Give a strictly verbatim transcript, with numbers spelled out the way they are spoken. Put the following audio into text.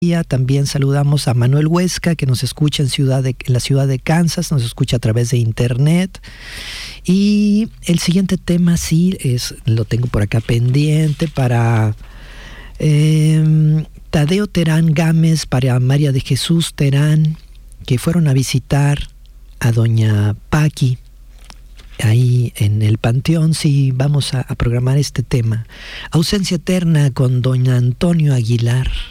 También saludamos a Manuel Huesca, que nos escucha en, ciudad de, en la ciudad de Kansas, nos escucha a través de internet. Y el siguiente tema sí es, lo tengo por acá pendiente para eh, Tadeo Terán Gámez, para María de Jesús Terán, que fueron a visitar a doña Paqui ahí en el Panteón. Sí, vamos a, a programar este tema. Ausencia eterna con don Antonio Aguilar.